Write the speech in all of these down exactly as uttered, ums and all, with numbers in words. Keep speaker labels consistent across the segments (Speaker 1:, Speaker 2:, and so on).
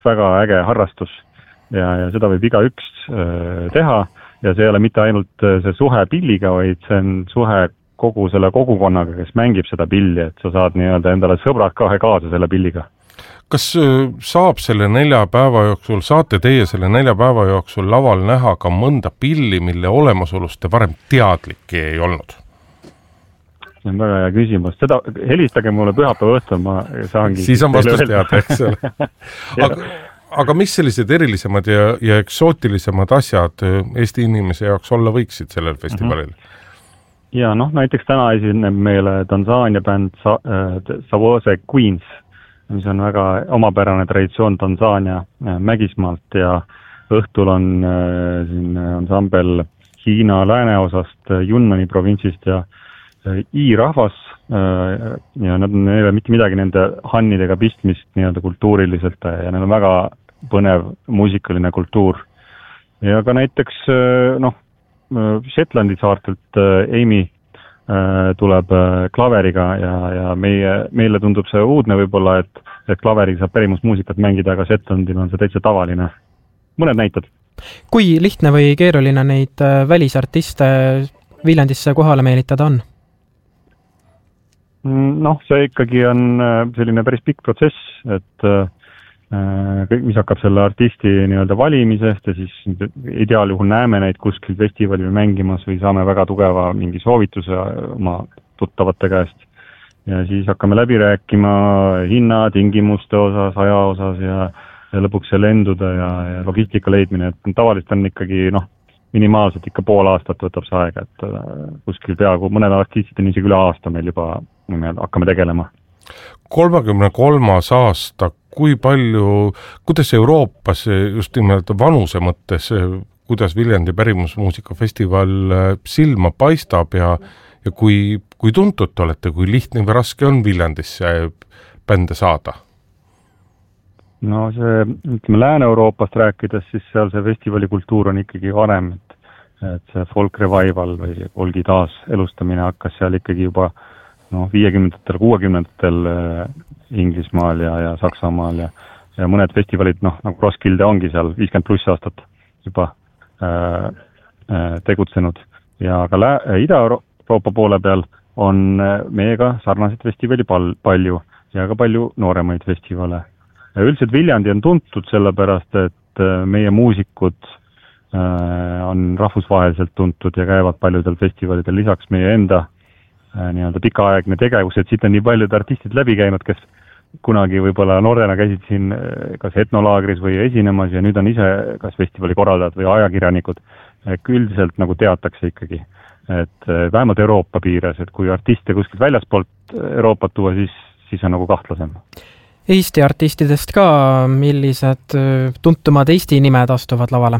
Speaker 1: väga äge harrastus ja, ja seda võib igaüks teha ja see ei ole mitte ainult see suhe pilliga, vaid see on suhe kogu selle kogukonnaga, kes mängib seda pilli, et sa saad nii-öelda endale sõbrad kahe kaasa selle pilliga.
Speaker 2: Kas saab selle nelja päeva jooksul, saate teie selle nelja päeva jooksul laval näha ka mõnda pilli, mille olemasolust te varem teadlik ei olnud?
Speaker 1: See on väga hea küsimus. Seda helistage mulle pühapäeva õhtul, ma saangi...
Speaker 2: Siis on vastus teada, eks ole. aga, aga mis sellised erilisemad ja, ja eksootilisemad asjad Eesti inimese jaoks olla võiksid sellel festivalil?
Speaker 1: Mm-hmm. Ja noh, näiteks täna esineb meile Tansaania bänd Sa- äh, Savose Queens, mis on väga omapärane traditsioon Tansaania äh, Mägismaalt ja õhtul on äh, siin ansambel Hiina lääneosast äh, Yunnani provintsist ja I-rahvas ja nad ei ole mitte midagi nende hannidega pistmist nii-öelda kultuuriliselt ja neil on väga põnev muusikaline kultuur. Ja ka näiteks noh, Shetlandi saartelt Amy tuleb klaveriga ja, ja meie, meile tundub see uudne võib-olla, et, et klaveriga saab pärimusmuusikat mängida, aga Shetlandil on see täitsa tavaline. Mõned näited.
Speaker 3: Kui lihtne või keeruline neid välisartiste Viljandisse kohale meelitada on?
Speaker 1: Noh, see ikkagi on selline päris pikk protsess, et kõik, mis hakkab selle artisti nii-öelda valimisest ja siis ideaaljuhul näeme neid kuskil festivalil mängimas või saame väga tugeva mingi soovituse oma tuttavate käest. Ja siis hakkame läbi rääkima hinna, tingimuste osas, aja osas ja, ja lõpuks see lenduda ja, ja logistika leidmine, et tavaliselt on ikkagi noh, minimaalselt ikka pool aastat võtab see aega, et kuskil peaaegu mõned artistid on isegi üle aasta meil juba hakkame tegelema.
Speaker 2: kolmekümne kolmas aasta, kui palju, kuidas Euroopas just nimelt vanuse mõttes, kuidas Viljandi pärimusmuusikafestival silma paistab ja, ja kui, kui tuntud te olete, kui lihtne või raske on Viljandisse bände saada?
Speaker 1: No see, ütleme Lääne-Euroopast rääkides, siis seal see festivalikultuur on ikkagi varem, et, et see folk revival või folgi taas elustamine hakkas seal ikkagi juba noh, viiekümnendatel, kuuekümnendatel Inglismaal ja, ja Saksamaal ja, ja mõned festivalid, noh, nagu Roskilde ongi seal viiskümmend pluss aastat juba äh, äh, tegutsenud ja ka Lä- Ida-Euroopa poole peal on meiega sarnaseid festivali pal- palju ja ka palju nooremaid festivale. Üldiselt Viljandi on tuntud sellepärast, et meie muusikud on rahvusvaheliselt tuntud ja käivad paljudel festivalidel lisaks meie enda nii-öelda pikaaegne tegevus, et siit on nii paljud artistid läbi käinud, kes kunagi võib-olla noorena käisid siin kas etnolaagris või esinemas ja nüüd on ise kas festivali korraldajad või ajakirjanikud. Üldiselt nagu teatakse ikkagi, et vähemalt Euroopa piires, et kui artiste kuskilt väljaspoolt Euroopat tuua, siis, siis on nagu kahtlasem.
Speaker 3: Eesti artistidest ka, millised tuntumad Eesti nimed astuvad lavale?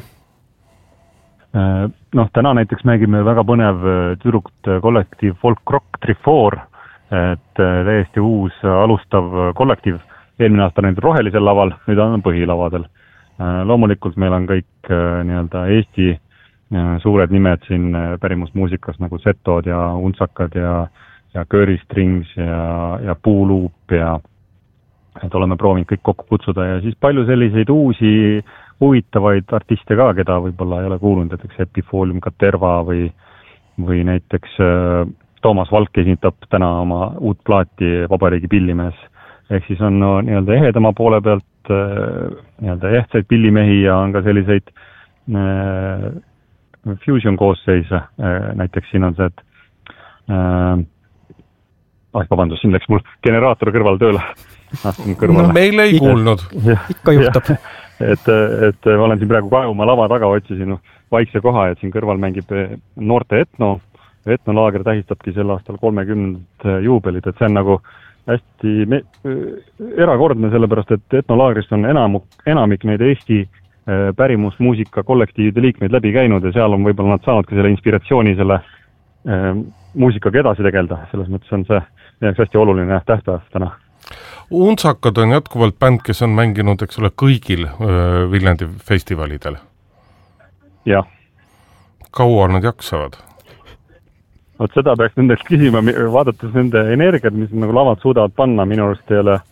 Speaker 1: Noh, täna näiteks mängime väga põnev tüdrukt kollektiiv Folk Rock Trifoor, et täiesti uus alustav kollektiiv. Eelmine aasta nüüd rohelisel laval, nüüd on põhilavadel. Loomulikult meil on kõik nii-öelda Eesti suured nimed siin pärimusmuusikas nagu Setod ja Untsakad ja, ja Curry Strings ja, ja Puuluup ja et oleme proovinud kõik kokku kutsuda ja siis palju selliseid uusi huvitavaid artiste ka, keda võib-olla ei ole kuulnud, näiteks Epifoolium Katerva või, või näiteks äh, Toomas Valk esitab täna oma uut plaati Vabariigi pillimees. Ehk siis on no, nii-öelda ehedama poole pealt äh, nii-öelda ehtsaid pillimehi ja on ka selliseid äh, fusion koosseise. Äh, näiteks siin on see, et äh, ah, vabandus, siin läks mul generaator kõrval tööle.
Speaker 2: No, meil ei kuulnud.
Speaker 3: Ikka juhtub.
Speaker 1: Et, et ma olen siin praegu Kajumaa lava taga, otsisin vaikse koha, et siin kõrval mängib noorte etno. Etnolaager tähistabki sel aastal kolmekümnendat juubelit, et see on nagu hästi me, erakordne, sellepärast et etnolaagrist on enamik, enamik neid Eesti pärimusmuusika kollektiivide liikmeid läbi käinud ja seal on võib-olla nad saanud ka selle inspiratsiooni selle äh, muusikaga edasi tegelda. Selles mõttes on see hästi oluline tähtpäev täna.
Speaker 2: Untsakad on jätkuvalt bänd, kes on mänginud, eks ole, kõigil öö, Viljandi festivalidel.
Speaker 1: Jah.
Speaker 2: Kaua nad jaksavad?
Speaker 1: Vot seda peaks nendelt küsima, vaadates nende energiat, mis nagu lavad suudavad panna, minu arust ei ole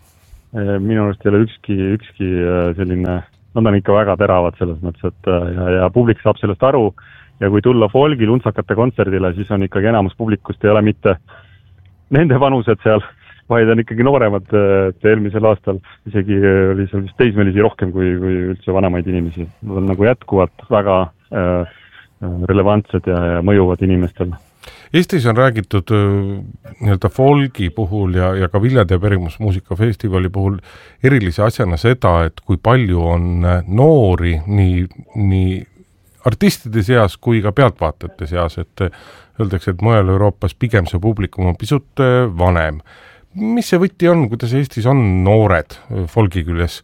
Speaker 1: minu arust ei ole ükski, ükski selline, nad on ikka väga teravad selles mõttes, et ja, ja publik saab sellest aru ja kui tulla folgi luntsakate kontserdile, siis on ikkagi enamus publikust ei ole mitte nende vanused seal, vaid on ikkagi nooremad, et eelmisel aastal isegi oli seal vist teismelisi rohkem kui, kui üldse vanemaid inimesi. Nad on nagu jätkuvalt väga äh, relevantsed ja, ja mõjuvad inimestel.
Speaker 2: Eestis on räägitud nii-öelda folgi puhul ja, ja ka Viljandi pärimusmuusikafestivali puhul erilise asjana seda, et kui palju on noori nii, nii artistide seas kui ka pealtvaatajate seas, et öeldakse, et mujal Euroopas pigem see publikum on pisut vanem. Mis see võti on, kuidas Eestis on noored folgi küljes?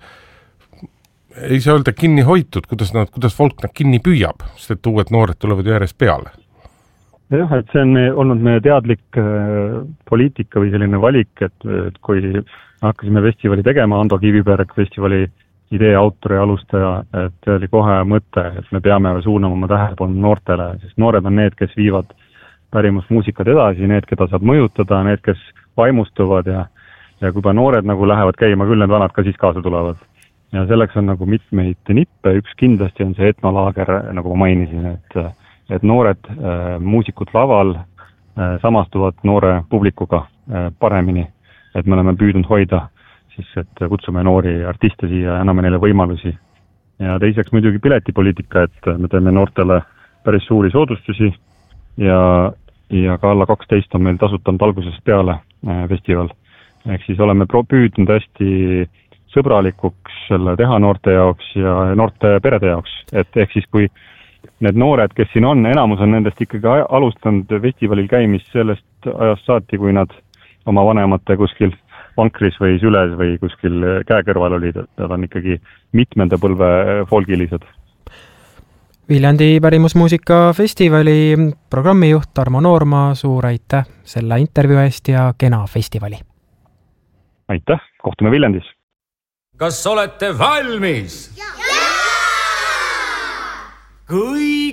Speaker 2: Ei saa öelda kinni hoitud, kuidas, nad, kuidas folk nad kinni püüab, sest et uued noored tulevad järjest peale.
Speaker 1: Jah, et see on olnud meie teadlik äh, poliitika või selline valik, et, et kui hakkasime festivali tegema, Ando Kiviberg, festivali idee autor ja alustaja, et oli kohe mõte, et me peame suunama oma tähelepanu noortele, sest noored on need, kes viivad pärimusmuusikat edasi, need, keda saab mõjutada, need, kes vaimustuvad ja, ja kui juba noored nagu lähevad käima, küll need vanad ka siis kaasa tulevad. Ja selleks on nagu mitmeid nippe, üks kindlasti on see etnolaager, nagu ma mainisin, et et noored äh, muusikud laval äh, samastuvad noore publikuga äh, paremini, et me oleme püüdnud hoida siis, et kutsume noori artiste siia ja anname neile võimalusi. Ja teiseks muidugi piletipoliitika, et me teeme noortele päris suuri soodustusi ja, ja ka alla kaksteist on meil tasutanud algusest peale äh, festival. Ehk siis oleme püüdnud hästi sõbralikuks selle teha noorte jaoks ja noorte perede jaoks, et ehk siis kui need noored, kes siin on, enamus on nendest ikkagi alustanud festivalil käimist sellest ajast saati, kui nad oma vanemate kuskil vankris või süles või kuskil käekõrval olid, et nad on ikkagi mitmenda põlve folgilised.
Speaker 3: Viljandi pärimusmuusikafestivali programmijuht Tarmo Noorma, suur aitäh selle intervjuu eest ja kena festivali!
Speaker 1: Aitäh, kohtume Viljandis!
Speaker 4: Kas olete valmis? Ja! Kõige